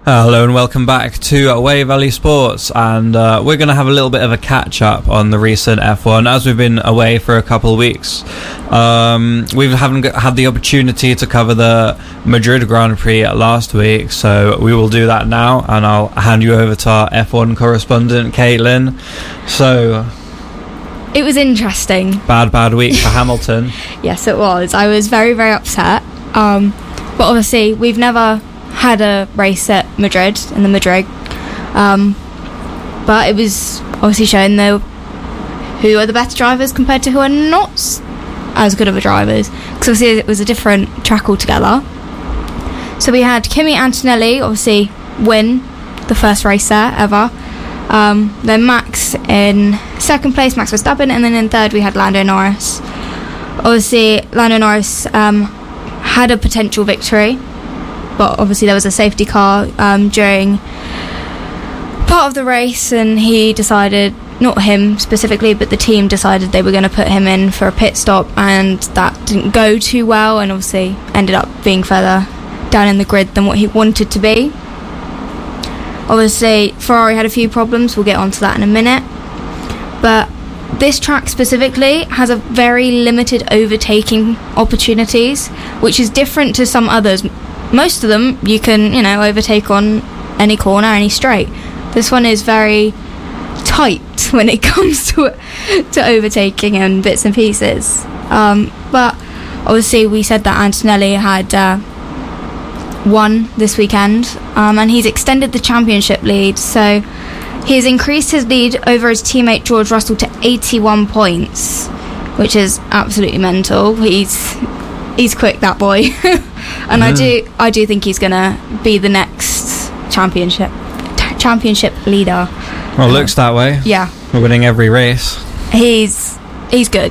Hello and welcome back to Way Valley Sports, and we're going to have a little bit of a catch-up on the recent F1 as we've been away for a couple of weeks. We haven't had the opportunity to cover the Madrid Grand Prix last week, so we will do that now, and I'll hand you over to our F1 correspondent, Caitlin. So, it was interesting. Bad week for Hamilton. Yes, it was. I was very, very upset. But obviously, we've never had a race at Madrid, in the Madrid. But it was obviously showing who are the better drivers compared to who are not as good of a drivers. Because obviously it was a different track altogether. So we had Kimi Antonelli obviously win the first race there ever. Then Max in second place, Max Verstappen, and then in third we had Lando Norris. Obviously Lando Norris had a potential victory, but obviously there was a safety car during part of the race, and he decided, not him specifically, but the team decided they were going to put him in for a pit stop, and that didn't go too well, and obviously ended up being further down in the grid than what he wanted to be. Obviously Ferrari had a few problems, we'll get onto that in a minute, but this track specifically has a very limited overtaking opportunities, which is different to some others. Most of them you can, overtake on any corner, any straight. This one is very tight when it comes to overtaking and bits and pieces. But obviously we said that Antonelli had won this weekend, and he's extended the championship lead. So he has increased his lead over his teammate George Russell to 81 points, which is absolutely mental. He's quick, that boy. And I do think he's gonna be the next championship leader. Well, it looks that way. Yeah, we're winning every race. He's good.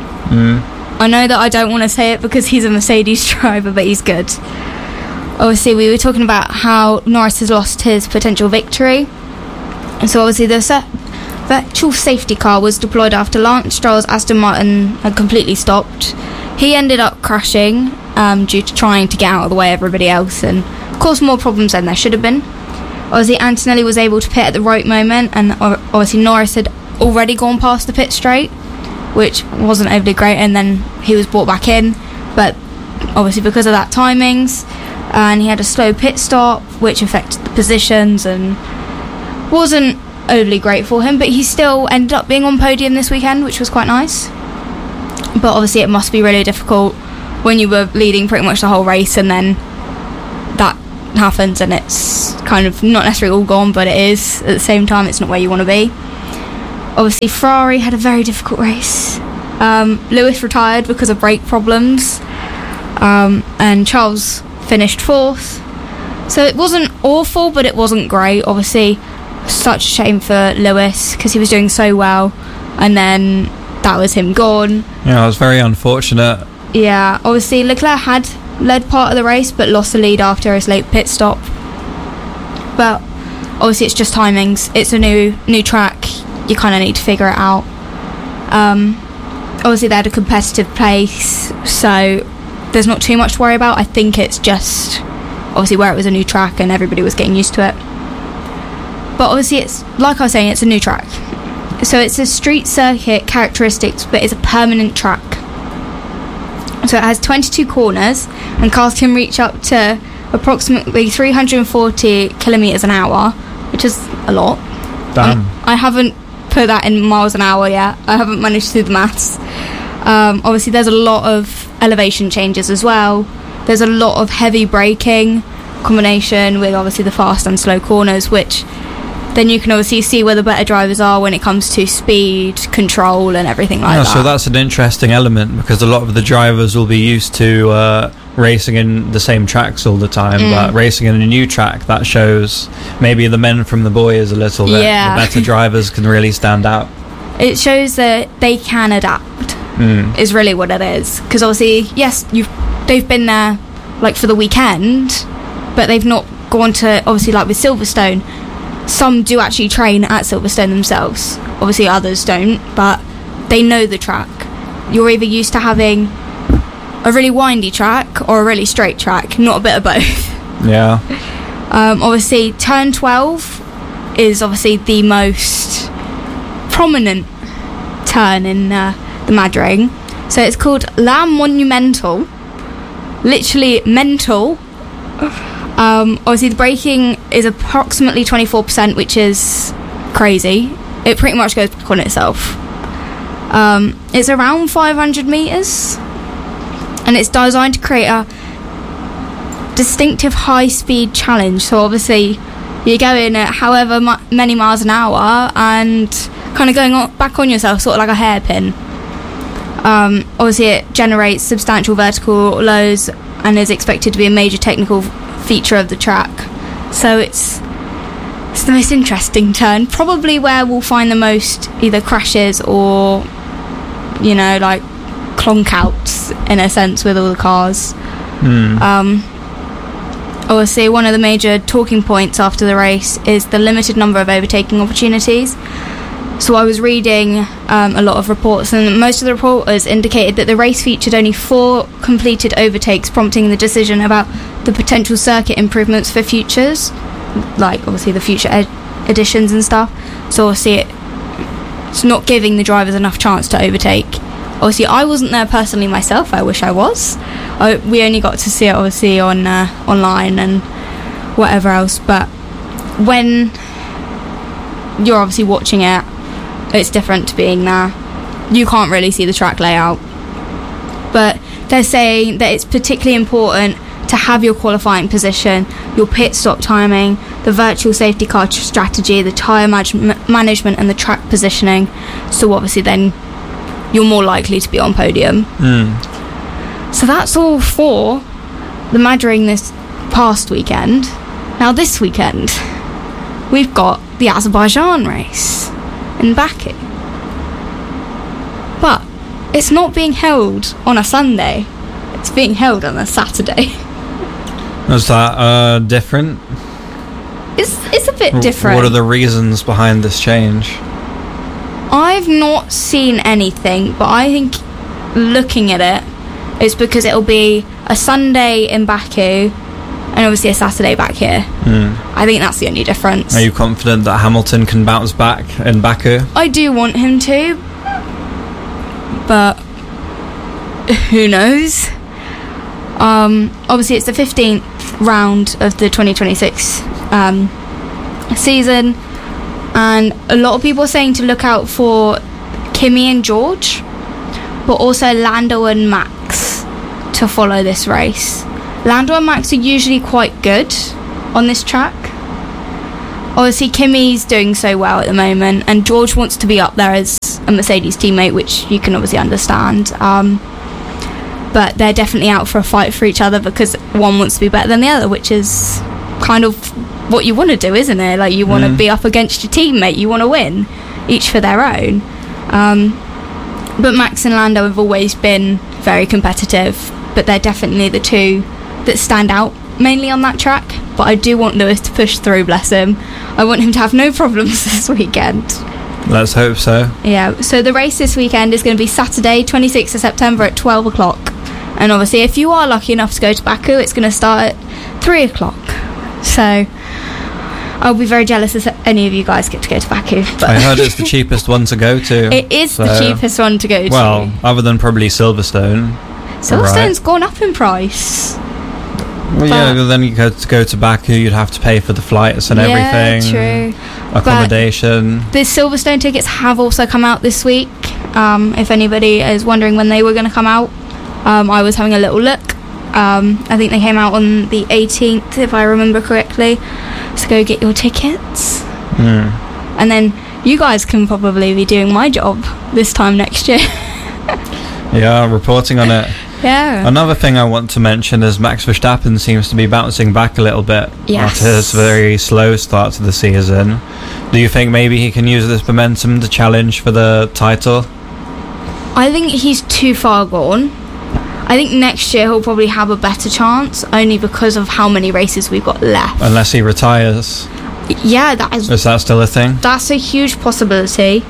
I know that I don't want to say it because he's a Mercedes driver, but he's good. Obviously we were talking about how Norris has lost his potential victory, and so obviously the virtual safety car was deployed after Lance Stroll's Aston Martin had completely stopped. He ended up crashing due to trying to get out of the way of everybody else, and caused more problems than there should have been. Obviously Antonelli was able to pit at the right moment, and obviously Norris had already gone past the pit straight, which wasn't overly great, and then he was brought back in, but obviously because of that timings, and he had a slow pit stop which affected the positions and wasn't overly great for him, but he still ended up being on podium this weekend, which was quite nice. But obviously it must be really difficult when you were leading pretty much the whole race and then that happens and it's kind of not necessarily all gone, but it is at the same time. It's not where you want to be. Obviously Ferrari had a very difficult race. Lewis retired because of brake problems, and Charles finished fourth, so it wasn't awful, but it wasn't great. Obviously such a shame for Lewis because he was doing so well, and then that was him gone. Yeah, it was very unfortunate. Yeah, obviously Leclerc had led part of the race but lost the lead after his late pit stop. But obviously it's just timings. It's a new track. You kind of need to figure it out. Obviously they had a competitive pace, so there's not too much to worry about. I think it's just obviously where it was a new track and everybody was getting used to it. But obviously it's, like I was saying, it's a new track. So it's a street circuit characteristics, but it's a permanent track. So it has 22 corners, and cars can reach up to approximately 340 kilometres an hour, which is a lot. Damn. I haven't put that in miles an hour yet. I haven't managed to do the maths. Obviously there's a lot of elevation changes as well. There's a lot of heavy braking combination with obviously the fast and slow corners, which then you can obviously see where the better drivers are when it comes to speed, control and everything like that. So that's an interesting element, because a lot of the drivers will be used to racing in the same tracks all the time, but racing in a new track, that shows maybe the men from the boys a little bit. Yeah. The better drivers can really stand out. It shows that they can adapt, is really what it is. Because obviously, yes, they've been there like for the weekend, but they've not gone to, obviously like with Silverstone, some do actually train at Silverstone themselves. Obviously others don't, but they know the track. You're either used to having a really windy track or a really straight track, not a bit of both. Yeah. Obviously, turn 12 is obviously the most prominent turn in the Mad Ring. So it's called La Monumental, literally mental. Obviously, the braking is approximately 24%, which is crazy. It pretty much goes back on itself. It's around 500 metres, and it's designed to create a distinctive high-speed challenge. So obviously, you go in at however many miles an hour and kind of going back on yourself, sort of like a hairpin. Obviously, it generates substantial vertical lows and is expected to be a major technical feature of the track. So it's the most interesting turn, probably where we'll find the most either crashes or, you know, like clonk outs in a sense with all the cars. Obviously, one of the major talking points after the race is the limited number of overtaking opportunities. So I was reading a lot of reports, and most of the reporters indicated that the race featured only 4 completed overtakes, prompting the decision about the potential circuit improvements for futures, like obviously the future editions and stuff. So obviously it's not giving the drivers enough chance to overtake. Obviously, I wasn't there personally myself. I wish I was. We only got to see it obviously on online and whatever else. But when you're obviously watching it, it's different to being there. You can't really see the track layout. But they're saying that it's particularly important to have your qualifying position, your pit stop timing, the virtual safety car strategy, the tyre management and the track positioning. So obviously then you're more likely to be on podium. So that's all for the Mad Ring this past weekend. Now this weekend, we've got the Azerbaijan race in Baku. But it's not being held on a Sunday. It's being held on a Saturday. Is that different? It's a bit different. What are the reasons behind this change? I've not seen anything, but I think looking at it, it's because it'll be a Sunday in Baku and obviously a Saturday back here. I think that's the only difference. Are you confident that Hamilton can bounce back in Baku? I do want him to, but who knows? Obviously, it's the 15th round of the 2026 season, and a lot of people are saying to look out for Kimi and George, but also Lando and Max to follow this race. Lando and Max are usually quite good on this track. Obviously, Kimi's doing so well at the moment, and George wants to be up there as a Mercedes teammate, which you can obviously understand. But they're definitely out for a fight for each other because one wants to be better than the other, which is kind of what you want to do, isn't it? Like, you want to be up against your teammate, you want to win, each for their own. But Max and Lando have always been very competitive, but they're definitely the two that stand out mainly on that track. But I do want Lewis to push through, bless him. I want him to have no problems this weekend. Let's hope so. Yeah, so the race this weekend is going to be Saturday, 26th of September at 12 o'clock. And obviously, if you are lucky enough to go to Baku, it's going to start at 3 o'clock. So I'll be very jealous if any of you guys get to go to Baku. But I heard it's the cheapest one to go to. It is the cheapest one to go to. Well, other than probably Silverstone. Silverstone's gone up in price. Well, yeah, but then you go to Baku, you'd have to pay for the flights and everything. Yeah, true. Accommodation. The Silverstone tickets have also come out this week. If anybody is wondering when they were going to come out, I was having a little look. I think they came out on the 18th, if I remember correctly. So go get your tickets. And then you guys can probably be doing my job this time next year. Yeah, reporting on it. Yeah. Another thing I want to mention is Max Verstappen seems to be bouncing back a little bit after his very slow start to the season. Do you think maybe he can use this momentum to challenge for the title? I think he's too far gone. I think next year he'll probably have a better chance, only because of how many races we've got left. Unless he retires. Yeah, that is... Is that still a thing? That's a huge possibility.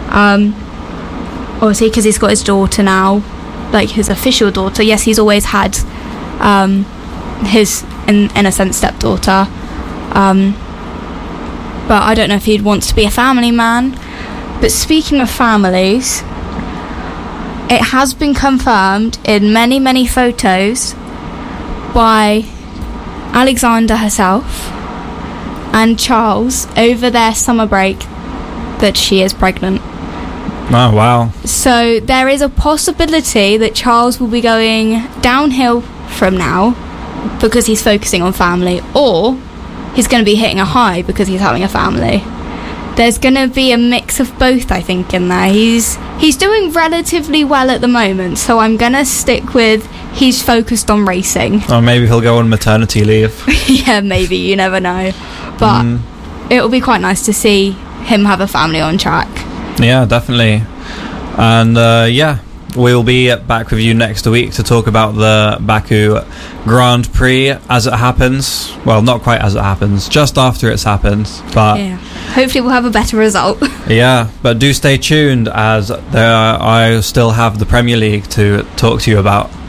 Obviously, because he's got his daughter now, like his official daughter. Yes, he's always had his, in a sense, stepdaughter. But I don't know if he'd want to be a family man. But speaking of families, it has been confirmed in many, many photos by Alexandra herself and Charles over their summer break that she is pregnant. Oh, wow. So there is a possibility that Charles will be going downhill from now because he's focusing on family, or he's going to be hitting a high because he's having a family. There's going to be a mix of both, I think, in there. He's doing relatively well at the moment, so I'm going to stick with he's focused on racing. Or maybe he'll go on maternity leave. Yeah, maybe, you never know. But it'll be quite nice to see him have a family on track. Yeah, definitely. And we'll be back with you next week to talk about the Baku Grand Prix as it happens. Well, not quite as it happens, just after it's happened. But yeah, hopefully we'll have a better result. Yeah, but do stay tuned, as I still have the Premier League to talk to you about.